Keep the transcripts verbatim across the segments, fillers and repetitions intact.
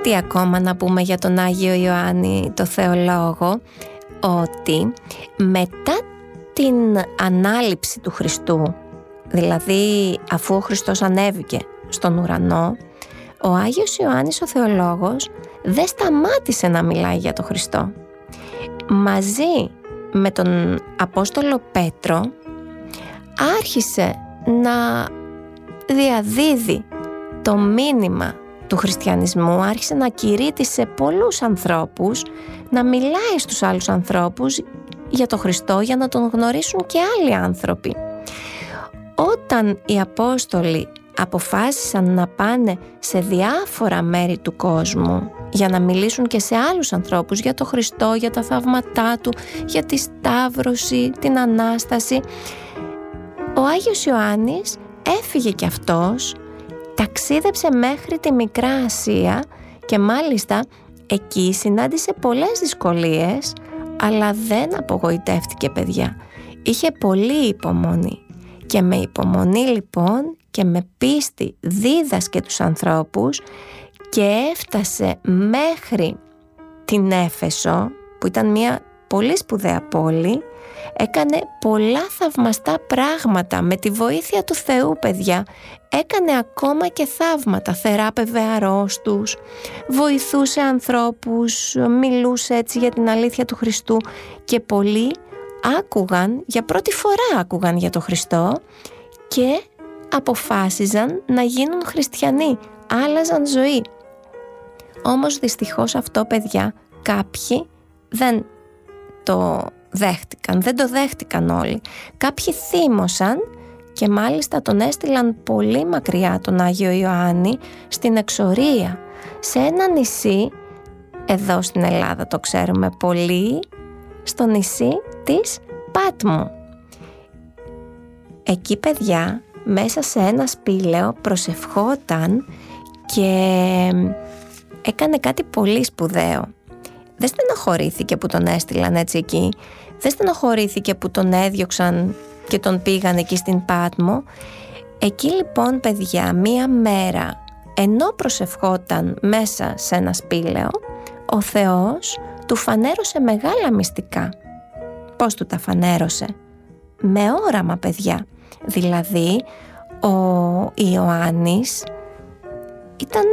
κάτι ακόμα να πούμε για τον Άγιο Ιωάννη το Θεολόγο, ότι μετά την ανάληψη του Χριστού, δηλαδή αφού ο Χριστός ανέβηκε στον ουρανό, ο Άγιος Ιωάννης ο Θεολόγος δεν σταμάτησε να μιλάει για τον Χριστό. Μαζί με τον Απόστολο Πέτρο άρχισε να διαδίδει το μήνυμα του χριστιανισμού, άρχισε να κηρύττει σε πολλούς ανθρώπους, να μιλάει στους άλλους ανθρώπους για τον Χριστό, για να τον γνωρίσουν και άλλοι άνθρωποι. Όταν οι Απόστολοι αποφάσισαν να πάνε σε διάφορα μέρη του κόσμου για να μιλήσουν και σε άλλους ανθρώπους για τον Χριστό, για τα θαύματά του, για τη Σταύρωση, την Ανάσταση, ο Άγιος Ιωάννης έφυγε κι αυτός, ταξίδεψε μέχρι τη Μικρά Ασία και μάλιστα εκεί συνάντησε πολλές δυσκολίες, αλλά δεν απογοητεύτηκε, παιδιά. Είχε πολύ υπομονή και με υπομονή λοιπόν και με πίστη δίδασκε τους ανθρώπους και έφτασε μέχρι την Έφεσο, που ήταν μια πολύ σπουδαία πόλη. Έκανε πολλά θαυμαστά πράγματα με τη βοήθεια του Θεού, παιδιά. Έκανε ακόμα και θαύματα, θεράπευε αρρώστους, βοηθούσε ανθρώπους, μιλούσε έτσι για την αλήθεια του Χριστού και πολλοί άκουγαν, για πρώτη φορά άκουγαν για τον Χριστό και αποφάσιζαν να γίνουν χριστιανοί, άλλαζαν ζωή. Όμως δυστυχώς αυτό, παιδιά, κάποιοι δεν το δέχτηκαν, δεν το δέχτηκαν όλοι. Κάποιοι θύμωσαν και μάλιστα τον έστειλαν πολύ μακριά τον Άγιο Ιωάννη, στην εξορία, σε ένα νησί, εδώ στην Ελλάδα το ξέρουμε πολύ, στο νησί της Πάτμου. Εκεί, παιδιά, μέσα σε ένα σπήλαιο προσευχόταν και έκανε κάτι πολύ σπουδαίο. Δεν στενοχωρήθηκε που τον έστειλαν έτσι εκεί, δεν στενοχωρήθηκε που τον έδιωξαν και τον πήγαν εκεί στην Πάτμο. Εκεί λοιπόν, παιδιά, μία μέρα, ενώ προσευχόταν μέσα σε ένα σπήλαιο, ο Θεός του φανέρωσε μεγάλα μυστικά. Πώς του τα φανέρωσε? Με όραμα, παιδιά. Δηλαδή ο Ιωάννης ήταν,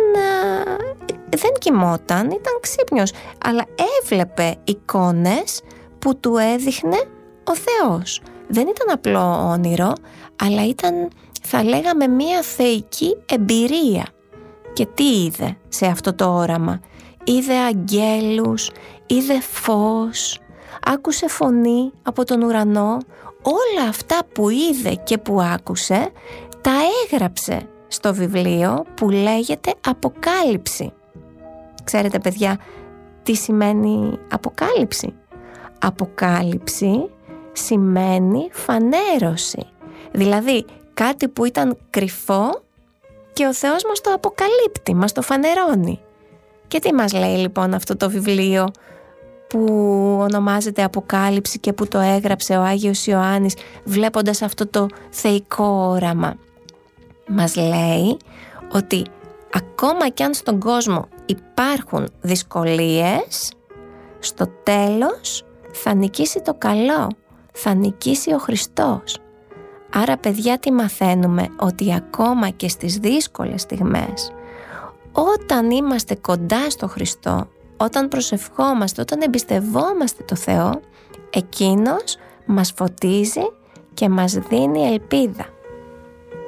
δεν κοιμόταν, ήταν ξύπνιος, αλλά έβλεπε εικόνες που του έδειχνε ο Θεός. Δεν ήταν απλό όνειρο, αλλά ήταν, θα λέγαμε, μία θεϊκή εμπειρία. Και τι είδε σε αυτό το όραμα? Είδε αγγέλους, είδε φως, άκουσε φωνή από τον ουρανό. Όλα αυτά που είδε και που άκουσε τα έγραψε στο βιβλίο που λέγεται Αποκάλυψη. Ξέρετε, παιδιά, τι σημαίνει Αποκάλυψη? Αποκάλυψη σημαίνει φανέρωση. Δηλαδή κάτι που ήταν κρυφό και ο Θεός μας το αποκαλύπτει, μας το φανερώνει. Και τι μας λέει λοιπόν αυτό το βιβλίο που ονομάζεται Αποκάλυψη και που το έγραψε ο Άγιος Ιωάννης βλέποντας αυτό το θεϊκό όραμα? Μας λέει ότι ακόμα κι αν στον κόσμο υπάρχουν δυσκολίες, στο τέλος θα νικήσει το καλό, θα νικήσει ο Χριστός. Άρα, παιδιά, τι μαθαίνουμε? Ότι ακόμα και στις δύσκολες στιγμές, όταν είμαστε κοντά στο Χριστό, όταν προσευχόμαστε, όταν εμπιστευόμαστε το Θεό, Εκείνος μας φωτίζει και μας δίνει ελπίδα.